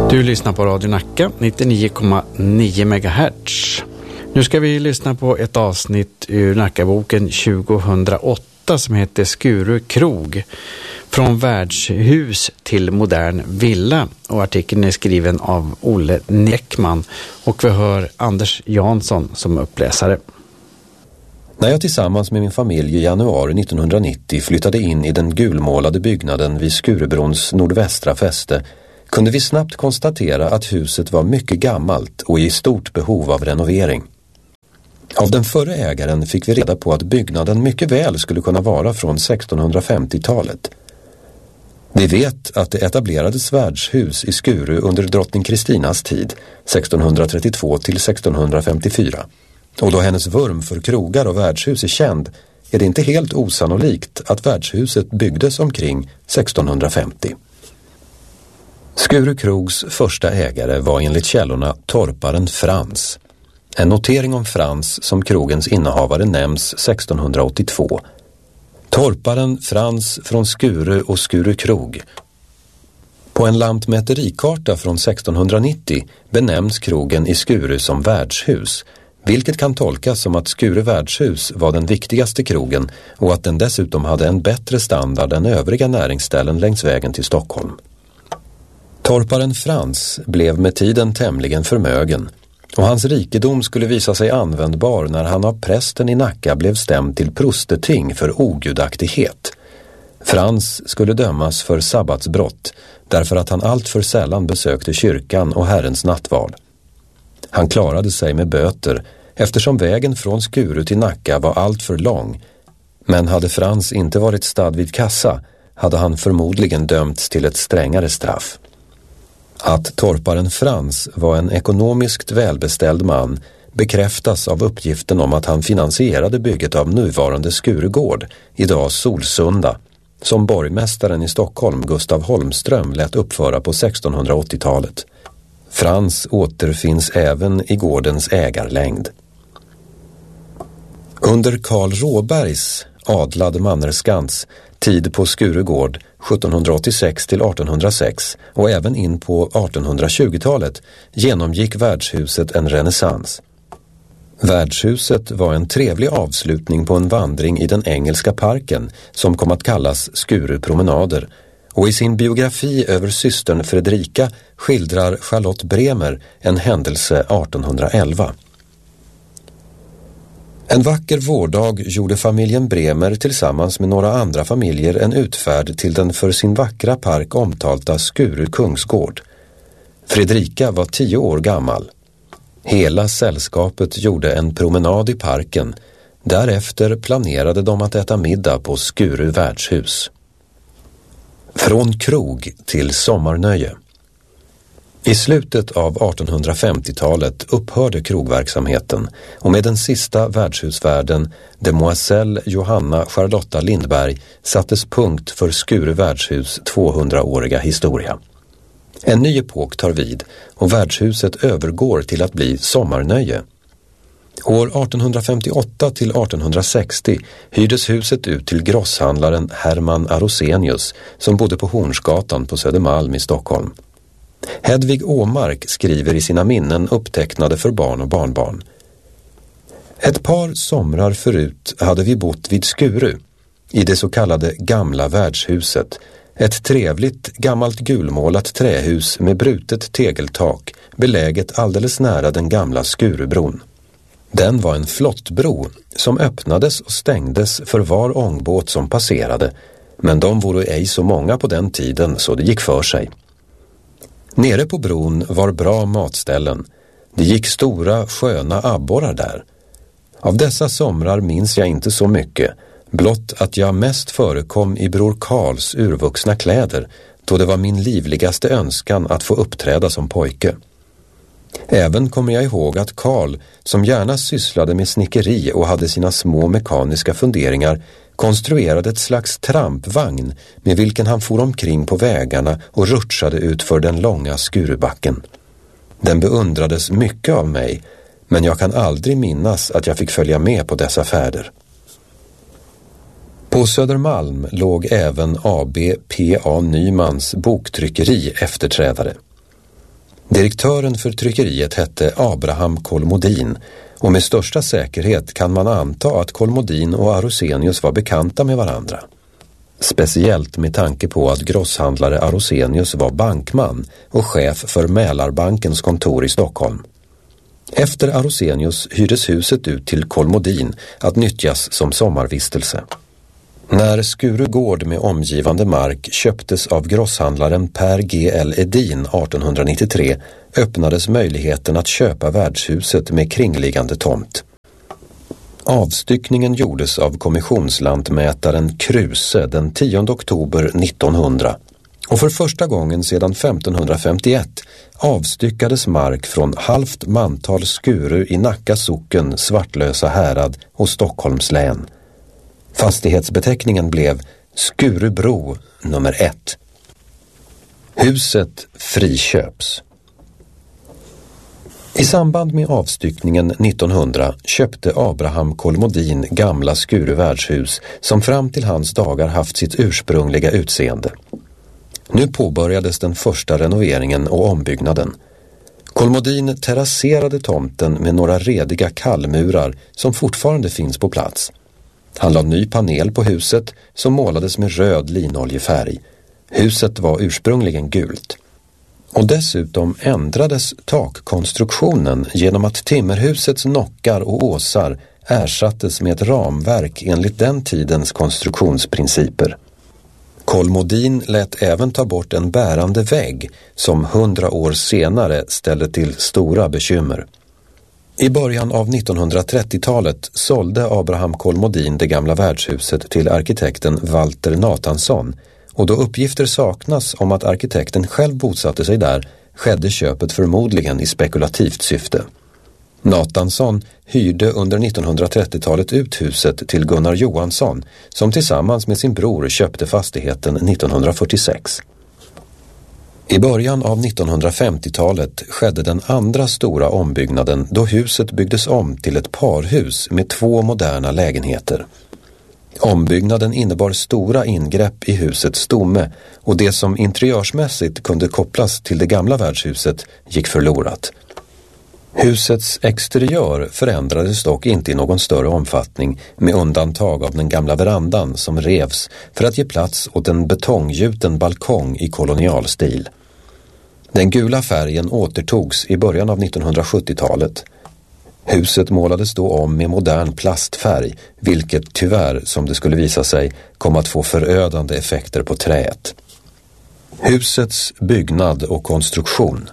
Du lyssnar på Radio Nacka 99,9 MHz. Nu ska vi lyssna på ett avsnitt ur Nackaboken 2008 som heter Skuru krog. Från värdshus till modern villa. Och artikeln är skriven av Olle Nekman. Och vi hör Anders Jansson som uppläsare. När jag tillsammans med min familj i januari 1990 flyttade in i den gulmålade byggnaden vid Skurubrons nordvästra fäste kunde vi snabbt konstatera att huset var mycket gammalt och i stort behov av renovering. Av den förre ägaren fick vi reda på att byggnaden mycket väl skulle kunna vara från 1650-talet. Vi vet att det etablerades värdshus i Skuru under drottning Kristinas tid, 1632 till 1654. Och då hennes vurm för krogar och värdshus är känd är det inte helt osannolikt att värdshuset byggdes omkring 1650. Skuru krogs första ägare var enligt källorna torparen Frans. En notering om Frans som krogens innehavare nämns 1682. Torparen Frans från Skuru och Skuru krog. På en lantmäterikarta från 1690 benämns krogen i Skuru som värdshus, vilket kan tolkas som att Skuru värdshus var den viktigaste krogen och att den dessutom hade en bättre standard än övriga näringsställen längs vägen till Stockholm. Torparen Frans blev med tiden tämligen förmögen och hans rikedom skulle visa sig användbar när han av prästen i Nacka blev stämd till prosteting för ogudaktighet. Frans skulle dömas för sabbatsbrott därför att han allt för sällan besökte kyrkan och Herrens nattvard. Han klarade sig med böter eftersom vägen från Skuru till Nacka var allt för lång, men hade Frans inte varit stad vid kassa hade han förmodligen dömts till ett strängare straff. Att torparen Frans var en ekonomiskt välbeställd man bekräftas av uppgiften om att han finansierade bygget av nuvarande Skurugård, idag Solsunda, som borgmästaren i Stockholm Gustav Holmström lät uppföra på 1680-talet. Frans återfinns även i gårdens ägarlängd. Under Karl Råbergs adlad mannerskans tid på Skurugård 1786 till 1806 och även in på 1820-talet genomgick värdshuset en renässans. Värdshuset var en trevlig avslutning på en vandring i den engelska parken som kom att kallas Skurupromenader, och i sin biografi över systern Fredrika skildrar Charlotte Bremer en händelse 1811. En vacker vårdag gjorde familjen Bremer tillsammans med några andra familjer en utfärd till den för sin vackra park omtalta Skuru kungsgård. Fredrika var 10 år gammal. Hela sällskapet gjorde en promenad i parken. Därefter planerade de att äta middag på Skuru värdshus. Från krog till sommarnöje. I slutet av 1850-talet upphörde krogverksamheten och med den sista värdshusvärden, demoiselle Johanna Charlotta Lindberg, sattes punkt för Skuru värdshus 200-åriga historia. En ny epok tar vid och värdshuset övergår till att bli sommarnöje. År 1858 till 1860 hyrdes huset ut till grosshandlaren Herman Arosenius som bodde på Hornsgatan på Södermalm i Stockholm. Hedvig Åmark skriver i sina minnen upptecknade för barn och barnbarn. Ett par somrar förut hade vi bott vid Skuru, i det så kallade gamla värdshuset, ett trevligt gammalt gulmålat trähus med brutet tegeltak, beläget alldeles nära den gamla Skurubron. Den var en flottbro som öppnades och stängdes för var ångbåt som passerade, men de vore ej så många på den tiden så det gick för sig. Nere på bron var bra matställen. Det gick stora, sköna abborrar där. Av dessa somrar minns jag inte så mycket, blott att jag mest förekom i bror Karls urvuxna kläder, då det var min livligaste önskan att få uppträda som pojke. Även kommer jag ihåg att Karl, som gärna sysslade med snickeri och hade sina små mekaniska funderingar, konstruerade ett slags trampvagn med vilken han for omkring på vägarna och rutschade ut för den långa Skurubacken. Den beundrades mycket av mig, men jag kan aldrig minnas att jag fick följa med på dessa färder. På Södermalm låg även AB P.A. Nymans boktryckeri efterträdare. Direktören för tryckeriet hette Abraham Kolmodin och med största säkerhet kan man anta att Kolmodin och Arosenius var bekanta med varandra. Speciellt med tanke på att grosshandlare Arosenius var bankman och chef för Mälarbankens kontor i Stockholm. Efter Arosenius hyrdes huset ut till Kolmodin att nyttjas som sommarvistelse. När Skuru gård med omgivande mark köptes av grosshandlaren Per G.L. Edin 1893 öppnades möjligheten att köpa värdshuset med kringliggande tomt. Avstyckningen gjordes av kommissionslantmätaren Kruse den 10 oktober 1900 och för första gången sedan 1551 avstyckades mark från halvt mantal Skuru i Nacka socken, Svartlösa härad och Stockholms län. Fastighetsbeteckningen blev Skurubro nummer 1. Huset friköps. I samband med avstyckningen 1900 köpte Abraham Kolmodin gamla Skuru värdshus som fram till hans dagar haft sitt ursprungliga utseende. Nu påbörjades den första renoveringen och ombyggnaden. Kolmodin terrasserade tomten med några rediga kallmurar som fortfarande finns på plats. Han la ny panel på huset som målades med röd linoljefärg. Huset var ursprungligen gult. Och dessutom ändrades takkonstruktionen genom att timmerhusets nockar och åsar ersattes med ett ramverk enligt den tidens konstruktionsprinciper. Kolmodin lät även ta bort en bärande vägg som 100 år senare ställde till stora bekymmer. I början av 1930-talet sålde Abraham Kolmodin det gamla värdshuset till arkitekten Walter Nathansson och då uppgifter saknas om att arkitekten själv bosatte sig där skedde köpet förmodligen i spekulativt syfte. Nathansson hyrde under 1930-talet ut huset till Gunnar Johansson som tillsammans med sin bror köpte fastigheten 1946. I början av 1950-talet skedde den andra stora ombyggnaden då huset byggdes om till ett parhus med 2 moderna lägenheter. Ombyggnaden innebar stora ingrepp i husets stomme och det som interiörsmässigt kunde kopplas till det gamla värdshuset gick förlorat. Husets exteriör förändrades dock inte i någon större omfattning med undantag av den gamla verandan som revs för att ge plats åt en betonggjuten balkong i kolonialstil. Den gula färgen återtogs i början av 1970-talet. Huset målades då om med modern plastfärg, vilket tyvärr, som det skulle visa sig, kom att få förödande effekter på träet. Husets byggnad och konstruktion.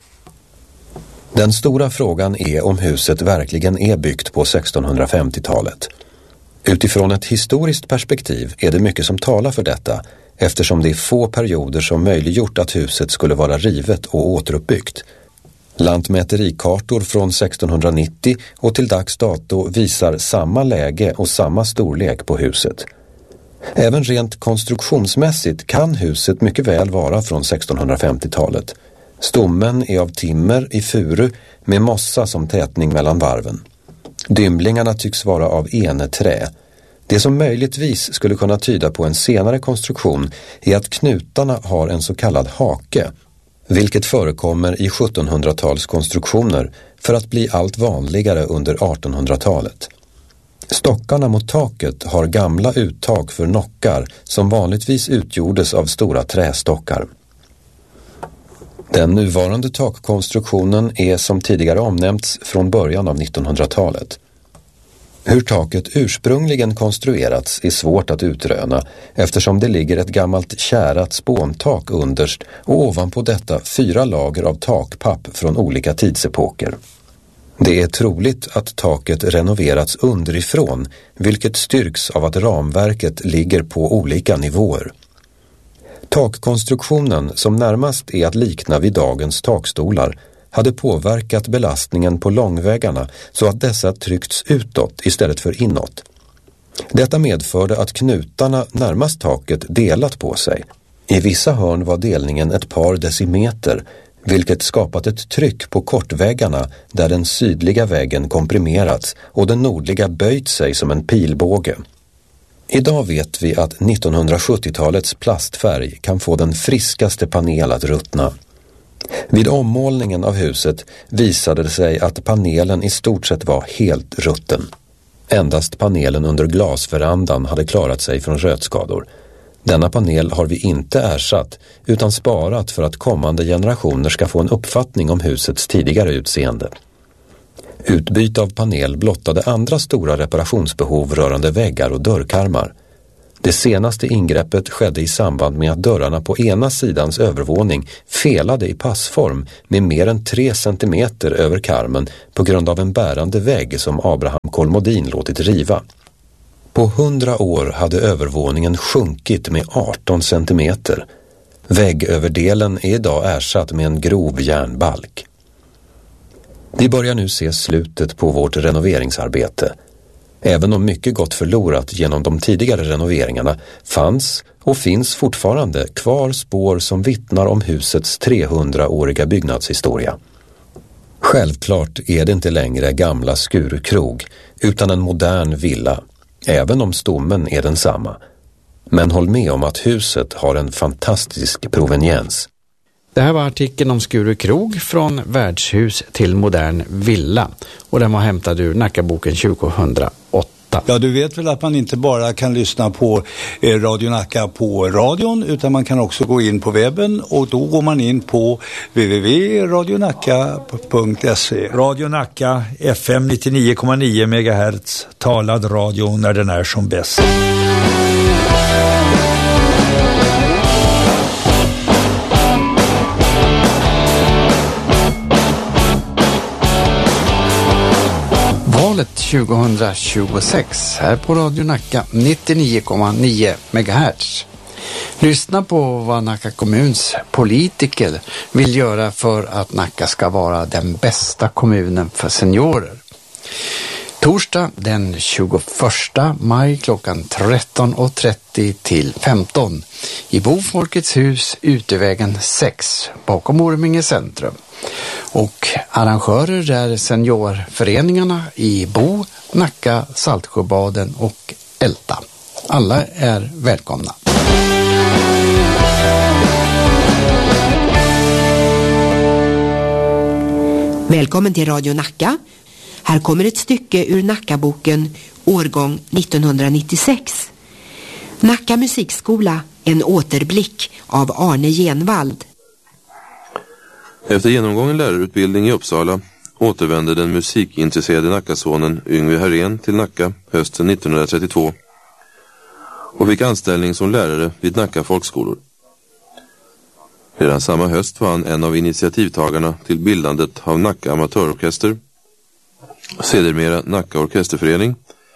Den stora frågan är om huset verkligen är byggt på 1650-talet. Utifrån ett historiskt perspektiv är det mycket som talar för detta, eftersom det är få perioder som möjliggjort att huset skulle vara rivet och återuppbyggt. Lantmäterikartor från 1690 och till dags dato visar samma läge och samma storlek på huset. Även rent konstruktionsmässigt kan huset mycket väl vara från 1650-talet. Stommen är av timmer i furu med mossa som tätning mellan varven. Dymlingarna tycks vara av eneträ. Det som möjligtvis skulle kunna tyda på en senare konstruktion är att knutarna har en så kallad hake, vilket förekommer i 1700-talskonstruktioner för att bli allt vanligare under 1800-talet. Stockarna mot taket har gamla uttag för nockar som vanligtvis utgjordes av stora trästockar. Den nuvarande takkonstruktionen är som tidigare omnämnts från början av 1900-talet. Hur taket ursprungligen konstruerats är svårt att utröna eftersom det ligger ett gammalt kärat spåntak underst och ovanpå detta 4 lager av takpapp från olika tidsepoker. Det är troligt att taket renoverats underifrån, vilket styrks av att ramverket ligger på olika nivåer. Takkonstruktionen, som närmast är att likna vid dagens takstolar, hade påverkat belastningen på långväggarna så att dessa tryckts utåt istället för inåt. Detta medförde att knutarna närmast taket delat på sig. I vissa hörn var delningen ett par decimeter, vilket skapat ett tryck på kortväggarna där den sydliga väggen komprimerats och den nordliga böjt sig som en pilbåge. Idag vet vi att 1970-talets plastfärg kan få den friskaste panel att ruttna. Vid ommålningen av huset visade det sig att panelen i stort sett var helt rutten. Endast panelen under glasverandan hade klarat sig från rötskador. Denna panel har vi inte ersatt utan sparat för att kommande generationer ska få en uppfattning om husets tidigare utseende. Utbyte av panel blottade andra stora reparationsbehov rörande väggar och dörrkarmar. Det senaste ingreppet skedde i samband med att dörrarna på ena sidans övervåning felade i passform med mer än 3 centimeter över karmen på grund av en bärande vägg som Abraham Kolmodin låtit riva. På 100 år hade övervåningen sjunkit med 18 centimeter. Väggöverdelen är idag ersatt med en grov järnbalk. Vi börjar nu se slutet på vårt renoveringsarbete. Även om mycket gått förlorat genom de tidigare renoveringarna fanns och finns fortfarande kvar spår som vittnar om husets 300-åriga byggnadshistoria. Självklart är det inte längre gamla Skuru krog utan en modern villa, även om stommen är densamma. Men håll med om att huset har en fantastisk proveniens. Det här var artikeln om Skuru krog från värdshus till modern villa och den var hämtad ur Nackaboken 2008. Ja, du vet väl att man inte bara kan lyssna på Radio Nacka på radion utan man kan också gå in på webben och då går man in på www.radionacka.se. Radio Nacka FM 99,9 MHz, talad radio när den är som bäst. Valet 2026 här på Radio Nacka 99,9 MHz. Lyssna på vad Nacka kommuns politiker vill göra för att Nacka ska vara den bästa kommunen för seniorer. Torsdag den 21 maj klockan 13.30 till 15 i Bofolkets hus Utevägen 6 bakom Orminge centrum. Och arrangörer är seniorföreningarna i Bo, Nacka, Saltsjöbaden och Älta. Alla är välkomna. Välkommen till Radio Nacka. Här kommer ett stycke ur Nackaboken årgång 1996. Nacka musikskola, en återblick av Arne Genvald. Efter genomgången lärarutbildning i Uppsala återvände den musikintresserade Nackasonen Yngve Herrén till Nacka hösten 1932 och fick anställning som lärare vid Nacka folkskolor. Redan samma höst var han en av initiativtagarna till bildandet av Nacka amatörorkester, sedermera Nacka orkesterförening,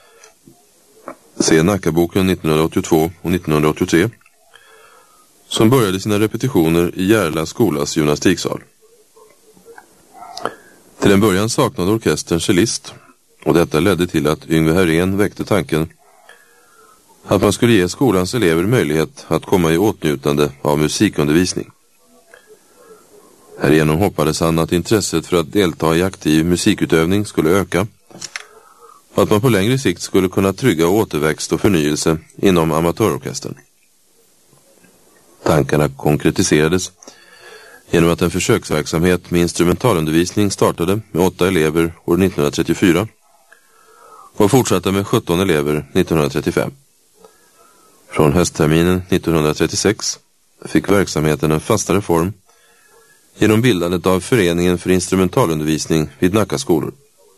se Nackaboken 1982 och 1983, som började sina repetitioner i Järla skolas gymnastiksal. Till en början saknade orkestern cellist och detta ledde till att Yngve Herrén väckte tanken att man skulle ge skolans elever möjlighet att komma i åtnjutande av musikundervisning. Härigenom hoppades han att intresset för att delta i aktiv musikutövning skulle öka och att man på längre sikt skulle kunna trygga återväxt och förnyelse inom amatörorkestern. Tankarna konkretiserades genom att en försöksverksamhet med instrumentalundervisning startade med 8 elever år 1934 och fortsatte med 17 elever 1935. Från höstterminen 1936 fick verksamheten en fastare form genom bildandet av Föreningen för instrumentalundervisning vid Nacka skolor.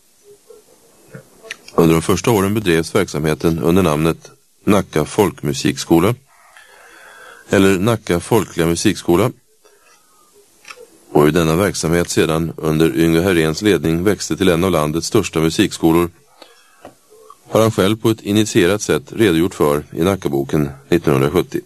Under de första åren bedrevs verksamheten under namnet Nacka folkmusikskola eller Nacka folkliga musikskola, och hur denna verksamhet sedan under Yngve Herréns ledning växte till en av landets största musikskolor har han själv på ett initierat sätt redogjort för i Nackaboken 1970.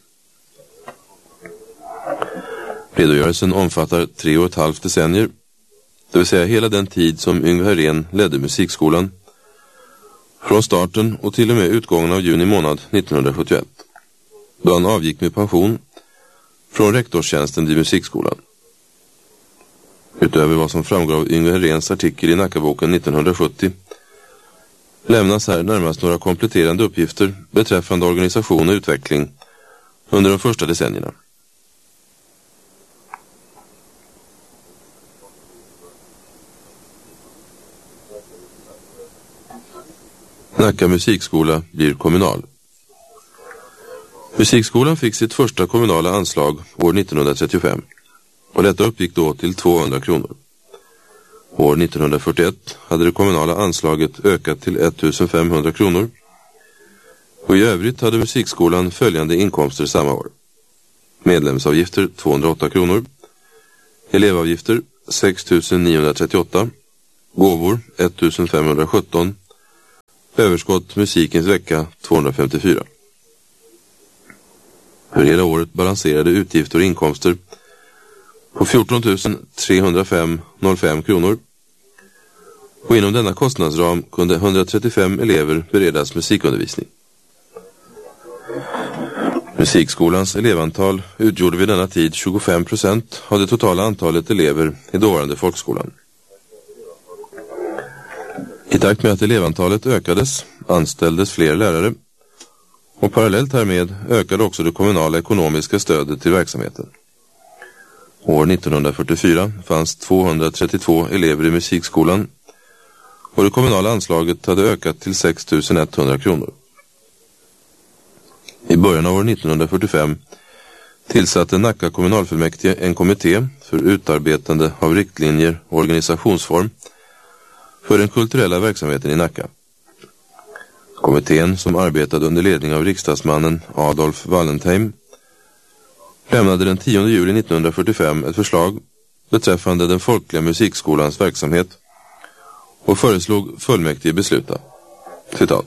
Redogörelsen omfattar 3,5 decennier, det vill säga hela den tid som Yngve Herrén ledde musikskolan, från starten och till och med utgången av juni månad 1971, då han avgick med pension från rektorstjänsten vid musikskolan. Utöver vad som framgår av Yngve Herréns artikel i Nackaboken 1970 lämnas här närmast några kompletterande uppgifter beträffande organisation och utveckling under de första decennierna. Nacka musikskola blir kommunal. Musikskolan fick sitt första kommunala anslag år 1935 och detta uppgick då till 200 kronor. År 1941 hade det kommunala anslaget ökat till 1500 kronor och i övrigt hade musikskolan följande inkomster samma år. Medlemsavgifter 208 kronor, elevavgifter 6 938, gåvor 1517, överskott musikens vecka 254. För hela året balanserade utgifter och inkomster på 14 305,05 kronor och inom denna kostnadsram kunde 135 elever beredas musikundervisning. Musikskolans elevantal utgjorde vid denna tid 25% av det totala antalet elever i dåvarande folkskolan. I takt med att elevantalet ökades anställdes fler lärare och parallellt härmed ökade också det kommunala ekonomiska stödet till verksamheten. År 1944 fanns 232 elever i musikskolan och det kommunala anslaget hade ökat till 6 100 kronor. I början av år 1945 tillsatte Nacka kommunalfullmäktige en kommitté för utarbetande av riktlinjer och organisationsform för den kulturella verksamheten i Nacka. Kommittén, som arbetade under ledning av riksdagsmannen Adolf Wallentheim, lämnade den 10 juli 1945 ett förslag beträffande den folkliga musikskolans verksamhet och föreslog fullmäktige besluta, citat,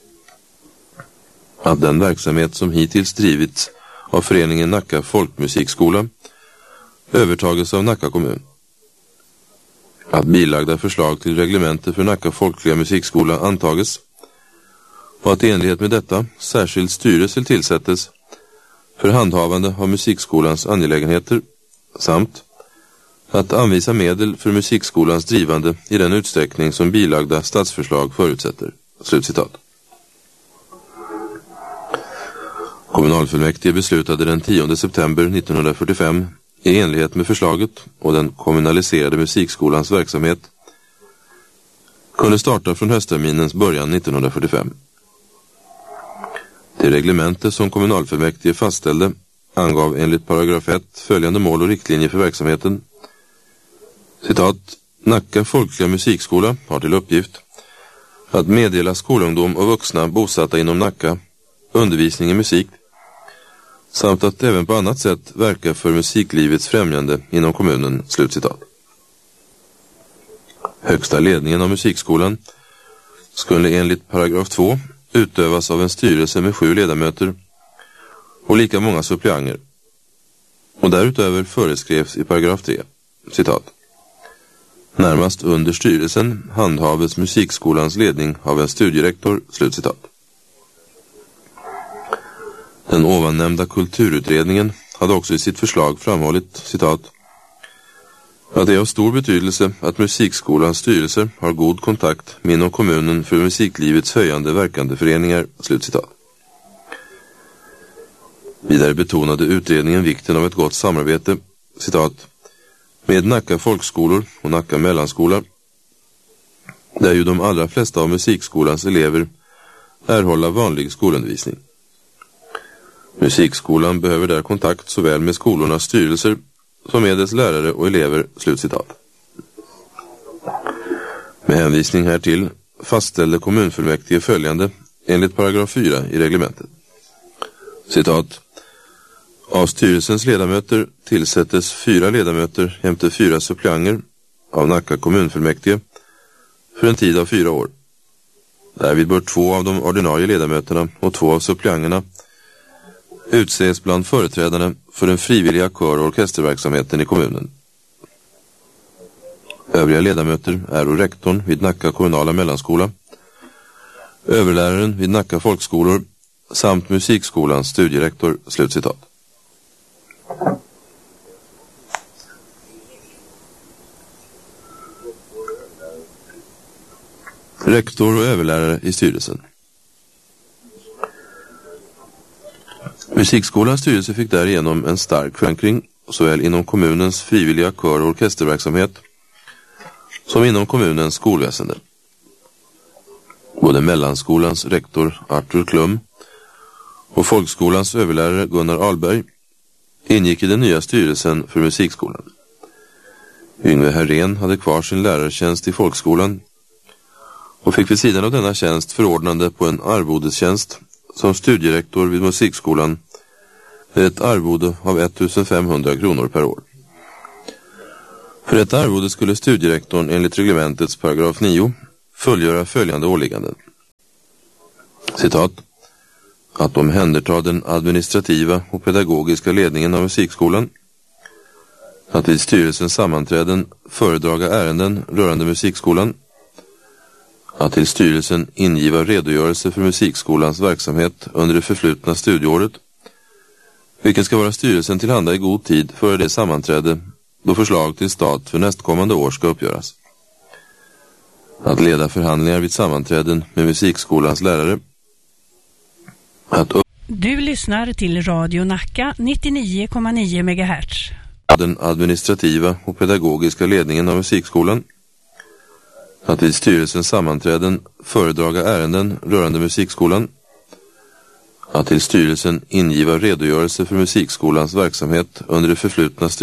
att den verksamhet som hittills drivits av föreningen Nacka folkmusikskola övertages av Nacka kommun. Att bilagda förslag till reglemente för Nacka folkliga musikskola antages och att i enlighet med detta särskild styrelse tillsättes för handhavande av musikskolans angelägenheter samt att anvisa medel för musikskolans drivande i den utsträckning som bilagda statsförslag förutsätter. Slutcitat. Kommunalfullmäktige beslutade den 10 september 1945 i enlighet med förslaget och den kommunaliserade musikskolans verksamhet kunde starta från höstterminens början 1945. Det reglemente som kommunalfullmäktige fastställde angav enligt paragraf 1 följande mål och riktlinjer för verksamheten. Citat, Nacka folkliga musikskola har till uppgift att meddela skolungdom och vuxna bosatta inom Nacka undervisning i musik samt att även på annat sätt verka för musiklivets främjande inom kommunen. Slutcitat. Högsta ledningen av musikskolan skulle enligt paragraf 2 utövas av en styrelse med 7 ledamöter och lika många suppleanter. Och därutöver föreskrevs i paragraf 3, citat, närmast under styrelsen handhaves musikskolans ledning av en studierektor, slutcitat. Den ovannämnda kulturutredningen hade också i sitt förslag framhållit, citat, att det är av stor betydelse att musikskolans styrelse har god kontakt med inom kommunen för musiklivets höjande verkande föreningar, slutcitat. Vidare betonade utredningen vikten av ett gott samarbete, citat, med Nacka folkskolor och Nacka mellanskola, där ju de allra flesta av musikskolans elever erhålla vanlig skolundervisning. Musikskolan behöver där kontakt såväl med skolornas styrelser som med dess lärare och elever, slutcitat. Med hänvisning härtill fastställde kommunfullmäktige följande enligt paragraf 4 i reglementet. Citat, av styrelsens ledamöter tillsättes 4 ledamöter jämte 4 suppleanter av Nacka kommunfullmäktige för en tid av 4 år. Därvid bör 2 av de ordinarie ledamöterna och 2 av suppleanterna utses bland företrädarna för den frivilliga kör- och orkesterverksamheten i kommunen. Övriga ledamöter är rektorn vid Nacka kommunala mellanskola, överläraren vid Nacka folkskolor samt musikskolans studierektor, slutcitat. Rektor och överlärare i styrelsen. Musikskolans styrelse fick därigenom en stark förankring såväl inom kommunens frivilliga kör- och orkesterverksamhet som inom kommunens skolväsende. Både mellanskolans rektor Arthur Klum och folkskolans överlärare Gunnar Ahlberg ingick i den nya styrelsen för musikskolan. Yngve Herrén hade kvar sin lärartjänst i folkskolan och fick vid sidan av denna tjänst förordnande på en arvodestjänst som studierektor vid musikskolan med ett arvode av 1500 kronor per år. För detta arvode skulle studierektorn enligt reglementets paragraf 9 fullgöra följande åligganden. Citat. Att omhänderta den administrativa och pedagogiska ledningen av musikskolan. Att vid styrelsens sammanträden föredraga ärenden rörande musikskolan. Att till styrelsen ingiva redogörelse för musikskolans verksamhet under det förflutna studieåret, vilken ska vara styrelsen tillhanda i god tid före det sammanträde då förslag till stat för nästkommande år ska uppgöras. Att leda förhandlingar vid sammanträden med musikskolans lärare. Du lyssnar till Radio Nacka 99,9 MHz. Den administrativa och pedagogiska ledningen av musikskolan. Att vid styrelsens sammanträden föredraga ärenden rörande musikskolan. Att till styrelsen ingiva redogörelse för musikskolans verksamhet under det förflutna